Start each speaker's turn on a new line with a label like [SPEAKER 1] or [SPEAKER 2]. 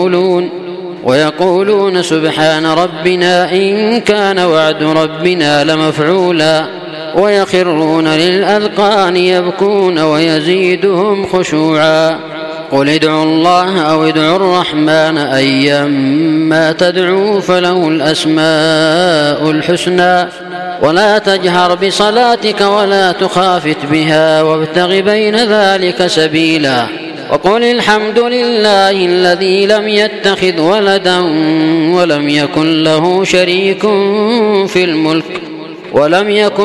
[SPEAKER 1] ويقولون سبحان ربنا إن كان وعد ربنا لمفعولا ويخرون للأذقان يبكون ويزيدهم خشوعا. قل ادعوا الله أو ادعوا الرحمن أيما تدعوا فله الأسماء الحسنى ولا تجهر بصلاتك ولا تخافت بها وابتغ بين ذلك سبيلا. وقل الحمد لله الذي لم يتخذ ولدا ولم يكن له شريك في الملك ولم يكن